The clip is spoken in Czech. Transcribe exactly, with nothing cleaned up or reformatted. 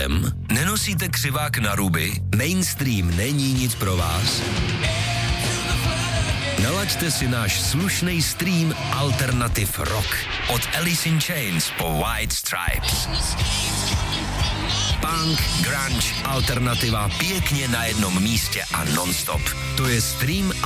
hlasem? Nenosíte křivák na ruby? Mainstream není nic pro vás? Nalaďte si náš slušný stream Alternative Rock. Od Alice in Chains po White Stripes. Punk, grunge, alternativa pěkně na jednom místě a non-stop. To je stream